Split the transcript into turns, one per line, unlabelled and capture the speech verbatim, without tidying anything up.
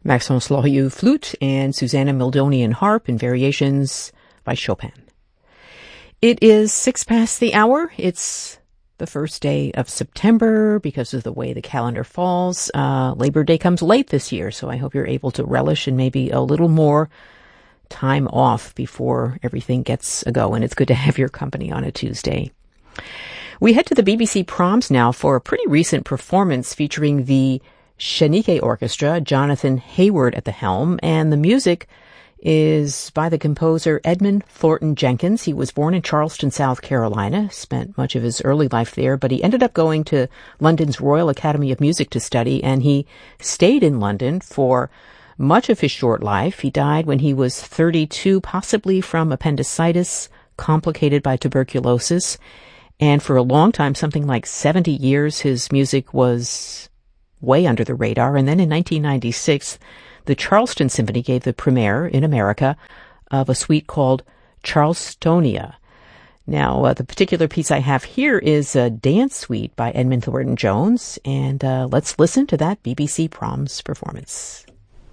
Maxence Lorieux flute, and Susanna Mildonian harp in variations by Chopin. It is six past the hour. It's the first day of September because of the way the calendar falls. Uh, Labor Day comes late this year, so I hope you're able to relish in maybe a little more time off before everything gets a go, and it's good to have your company on a Tuesday. We head to the B B C Proms now for a pretty recent performance featuring the Shanike Orchestra, Jonathan Hayward at the helm, and the music is by the composer Edmund Thornton Jenkins. He was born in Charleston, South Carolina, spent much of his early life there, but he ended up going to London's Royal Academy of Music to study, and he stayed in London for much of his short life. He died when he was thirty-two, possibly from appendicitis complicated by tuberculosis, and for a long time, something like seventy years, his music was way under the radar. And then in nineteen ninety-six, the Charleston Symphony gave the premiere in America of a suite called Charlestonia. Now, uh, the particular piece I have here is a dance suite by Edmund Thornton Jones, and uh, let's listen to that B B C Proms performance.